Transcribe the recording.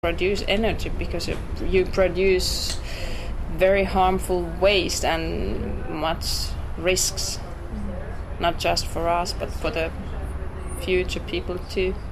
produce energy, because you produce very harmful waste and much risks, not just for us but for the future people too.